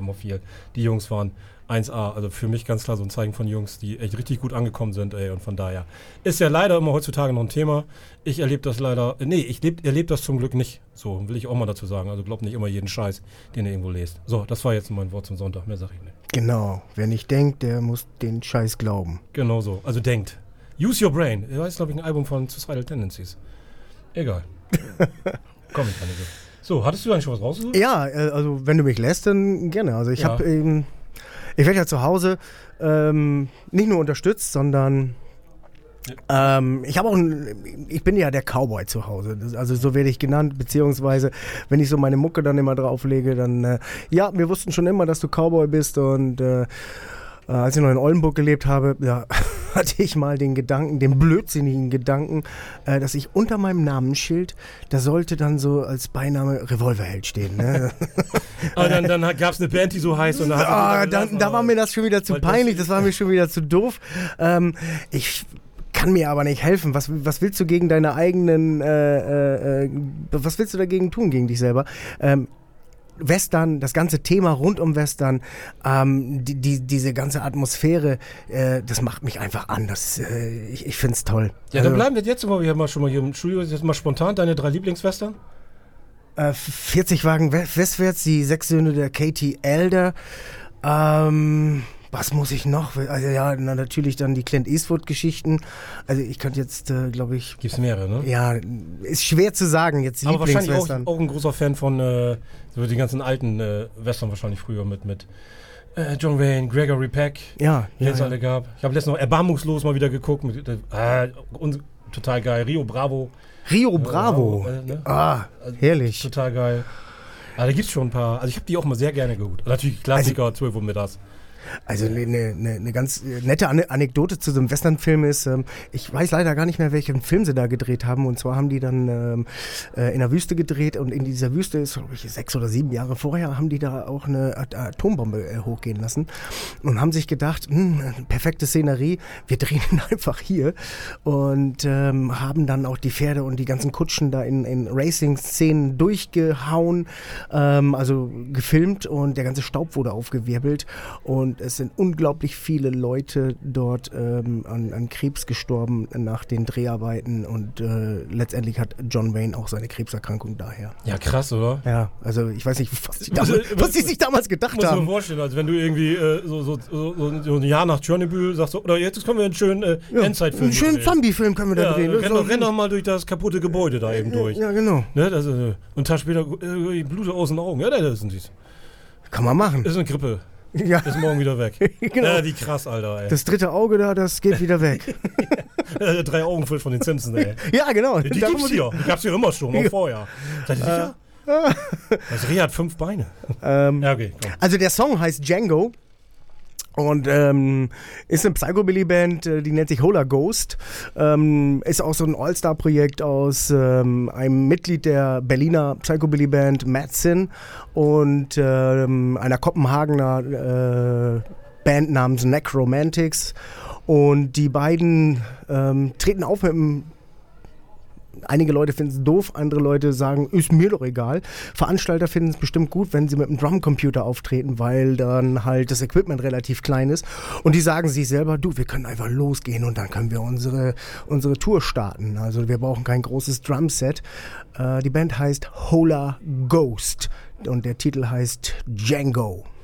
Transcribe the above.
immer viel. Die Jungs waren 1A, also für mich ganz klar so ein Zeichen von Jungs, die echt richtig gut angekommen sind, und von daher ist ja leider immer heutzutage noch ein Thema. Ich erlebe das leider, erlebe das zum Glück nicht, so will ich auch mal dazu sagen, also glaub nicht immer jeden Scheiß, den ihr irgendwo lest. So, das war jetzt mein Wort zum Sonntag, mehr sag ich nicht. Genau, wer nicht denkt, der muss den Scheiß glauben. Genau so, also denkt. Use Your Brain, das ist glaube ich ein Album von Suicidal Tendencies. Egal. Komm ich gar nicht so. So, hattest du eigentlich schon was rausgesucht? Ja, also wenn du mich lässt, dann gerne. Also ich habe eben... Ich werde ja zu Hause nicht nur unterstützt, sondern ich bin ja der Cowboy zu Hause. Also so werde ich genannt, beziehungsweise wenn ich so meine Mucke dann immer drauflege, dann wir wussten schon immer, dass du Cowboy bist und als ich noch in Oldenburg gelebt habe, hatte ich mal den blödsinnigen Gedanken, dass ich unter meinem Namensschild, da sollte dann so als Beiname Revolverheld stehen. Ne? Dann gab es eine Band, die so heißt. Und da war mir das schon wieder zu peinlich, das war mir schon wieder zu doof. Ich kann mir aber nicht helfen. Was willst du gegen deine eigenen, was willst du dagegen tun, gegen dich selber? Western, das ganze Thema rund um Western, diese ganze Atmosphäre, das macht mich einfach an. Ich finde es toll. Ja, dann bleiben wir jetzt schon mal hier im Studio, jetzt mal spontan deine 3 Lieblingswestern. 40 Wagen westwärts, die 6 Söhne der Katie Elder. Was muss ich noch? Also natürlich dann die Clint Eastwood-Geschichten. Also ich könnte jetzt, glaube ich... Gibt's mehrere, ne? Ja, ist schwer zu sagen, jetzt aber Lieblingswestern. wahrscheinlich auch ein großer Fan von so die ganzen alten Western wahrscheinlich früher mit John Wayne, Gregory Peck. Ja. Alle gab. Ich habe letztens noch Erbarmungslos mal wieder geguckt. Total geil. Rio Bravo. Ne? Herrlich. Total geil. Da gibt's schon ein paar. Also ich habe die auch mal sehr gerne geguckt. Natürlich Klassiker, 12 Uhr mittags. Also eine ganz nette Anekdote zu so einem Westernfilm ist, ich weiß leider gar nicht mehr, welchen Film sie da gedreht haben. Und zwar haben die dann in der Wüste gedreht und in dieser Wüste ist, glaube ich, 6 oder 7 Jahre vorher, haben die da auch eine Atombombe hochgehen lassen und haben sich gedacht, perfekte Szenerie, wir drehen ihn einfach hier und haben dann auch die Pferde und die ganzen Kutschen da in Racing-Szenen durchgehauen, also gefilmt und der ganze Staub wurde aufgewirbelt und es sind unglaublich viele Leute dort an Krebs gestorben nach den Dreharbeiten und letztendlich hat John Wayne auch seine Krebserkrankung daher. Ja, krass, oder? Ja, also ich weiß nicht, was die sich damals gedacht haben. Muss mir vorstellen, also wenn du irgendwie so ein Jahr nach Tschernobyl sagst, oder jetzt können wir einen schönen Endzeitfilm einen schönen Zombie-Film können wir da drehen. Renn doch mal durch das kaputte Gebäude da eben durch. Ja, genau. Ne, und einen Tag später Blut aus den Augen. Ja, das sind süß. Kann man machen. Das ist eine Grippe. Ja. Ist morgen wieder weg. Genau. Ja, wie krass, Alter, ey. Das 3. Auge da, das geht wieder weg. 3 Augenfisch von den Simpsons, ey. Ja, genau. Die gibt's hier. Die gab's hier immer schon, auch vorher. Seid ihr sicher? Das Reh hat 5 Beine. Ja, okay, komm. Also der Song heißt Django. Und ist eine Psychobilly-Band, die nennt sich Hola Ghost. Ist auch so ein All-Star-Projekt aus einem Mitglied der Berliner Psychobilly-Band Madsen und einer Kopenhagener Band namens Necromantics. Und die beiden treten auf mit einem... Einige Leute finden es doof, andere Leute sagen, ist mir doch egal. Veranstalter finden es bestimmt gut, wenn sie mit einem Drumcomputer auftreten, weil dann halt das Equipment relativ klein ist. Und die sagen sich selber, wir können einfach losgehen und dann können wir unsere Tour starten. Also wir brauchen kein großes Drumset. Die Band heißt Hola Ghost und der Titel heißt Django.